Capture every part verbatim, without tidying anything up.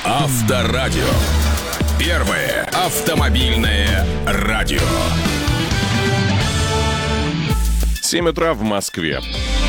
Авторадио. Первое автомобильное радио. семь утра в Москве.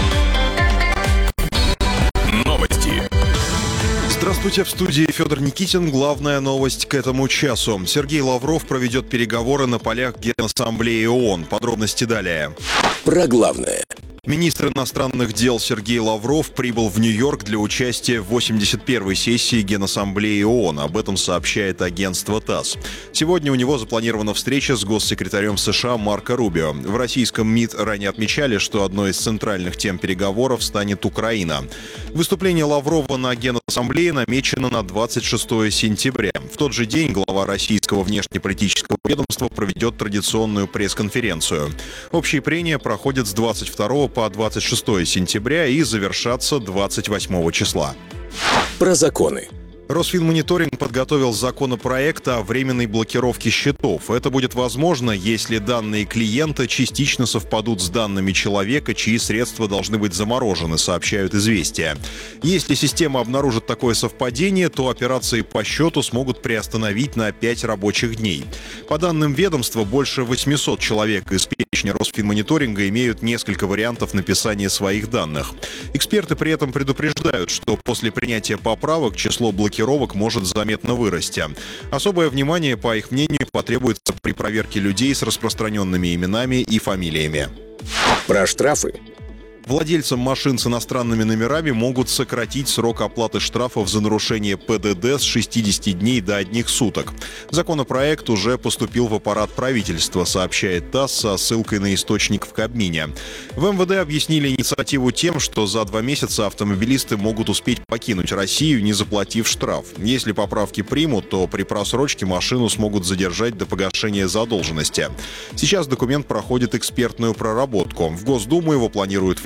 Новости. Здравствуйте, в студии Федор Никитин. Главная новость к этому часу. Сергей Лавров проведет переговоры на полях Генассамблеи ООН. Подробности далее. Про главное. Министр иностранных дел Сергей Лавров прибыл в Нью-Йорк для участия в восемьдесят первой сессии Генассамблеи ООН. Об этом сообщает агентство ТАСС. Сегодня у него запланирована встреча с госсекретарем США Марко Рубио. В российском МИД ранее отмечали, что одной из центральных тем переговоров станет Украина. Выступление Лаврова на Генассамблее намечено на двадцать шестое сентября. В тот же день глава российского внешнеполитического ведомства проведет традиционную пресс-конференцию. Общие прения проходят с двадцать второго по двадцать шестое сентября и завершатся двадцать восьмого числа. Про законы. Росфинмониторинг подготовил законопроект о временной блокировке счетов. Это будет возможно, если данные клиента частично совпадут с данными человека, чьи средства должны быть заморожены, сообщают «Известия». Если система обнаружит такое совпадение, то операции по счету смогут приостановить на пять рабочих дней. По данным ведомства, больше восемьсот человек из перечня Росфинмониторинга имеют несколько вариантов написания своих данных. Эксперты при этом предупреждают, что после принятия поправок число блокировок может заметно вырасти. Особое внимание, по их мнению, потребуется при проверке людей с распространенными именами и фамилиями. Про штрафы. Владельцам машин с иностранными номерами могут сократить срок оплаты штрафов за нарушение ПДД с шестидесяти дней до одних суток. Законопроект уже поступил в аппарат правительства, сообщает ТАСС со ссылкой на источник в Кабмине. В МВД объяснили инициативу тем, что за два месяца автомобилисты могут успеть покинуть Россию, не заплатив штраф. Если поправки примут, то при просрочке машину смогут задержать до погашения задолженности. Сейчас документ проходит экспертную проработку. В Госдуму его планируют